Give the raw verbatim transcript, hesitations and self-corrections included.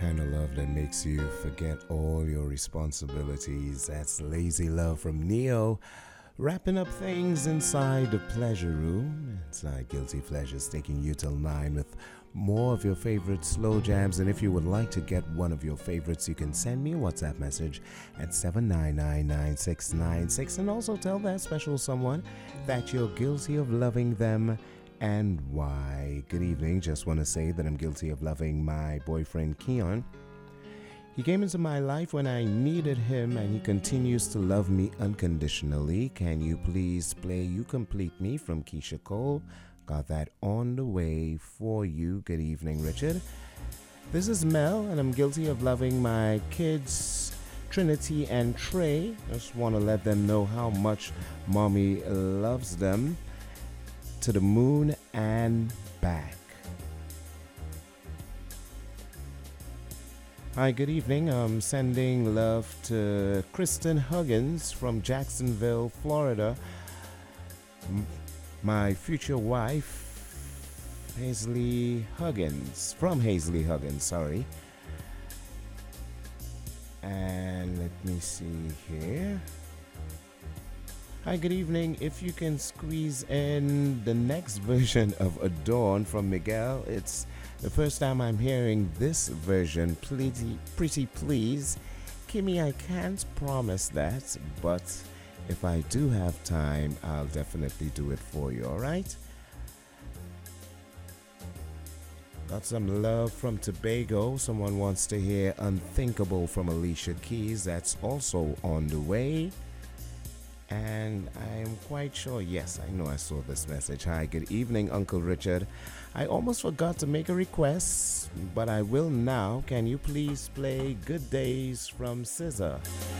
kind of love that makes you forget all your responsibilities. That's Lazy Love from Neo. Wrapping up things inside the pleasure room. Inside Guilty Pleasures, taking you till nine with more of your favorite slow jams. And if you would like to get one of your favorites, you can send me a WhatsApp message at seven nine nine nine six nine six. And also tell that special someone that you're guilty of loving them and why. Good evening. Just want to say that I'm guilty of loving my boyfriend Keon. He came into my life when I needed him, and he continues to love me unconditionally. Can you please play You Complete Me from Keisha Cole? Got that on the way for you. Good evening, Richard. This is Mel, and I'm guilty of loving my kids, Trinity and Trey. Just want to let them know how much mommy loves them. To the moon and back. Hi, good evening. I'm sending love to Kristen Huggins from Jacksonville, Florida. M- my future wife, Hazley Huggins, from Hazley Huggins, sorry. And let me see here. Hi, good evening. If you can squeeze in the next version of Adorn from Miguel. It's the first time I'm hearing this version. Pretty, pretty please. Kimmy, I can't promise that, but if I do have time, I'll definitely do it for you, alright? Got some love from Tobago. Someone wants to hear Unthinkable from Alicia Keys. That's also on the way. And I'm quite sure, yes, I know I saw this message. Hi, good evening, Uncle Richard. I almost forgot to make a request, but I will now. Can you please play Good Days from S Z A?